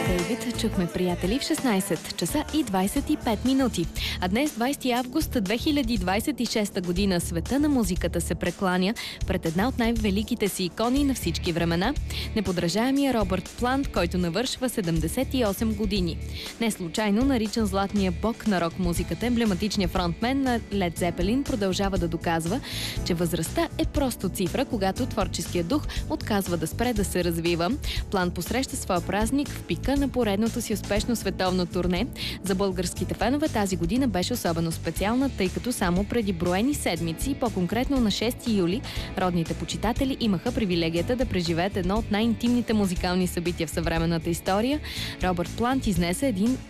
Дейвид чухме, приятели, в 16 часа и 25 минути. А днес, 20 август 2026 година, света на музиката се прекланя пред една от най-великите си икони на всички времена – неподражаемия Робърт Плант, който навършва 78 години. Не случайно наричан златния бог на рок-музиката, емблематичният фронтмен на Лед Зепелин продължава да доказва, че възрастта е просто цифра, когато творческият дух отказва да спре да се развива. Плант посреща своя празник в пика на поредното си успешно световно турне. За българските фенове тази година беше особено специална, тъй като само преди броени седмици, по-конкретно на 6 юли, родните почитатели имаха привилегията да преживеят едно от най-интимните музикални събития в съвременната история. Робърт Плант изнесе един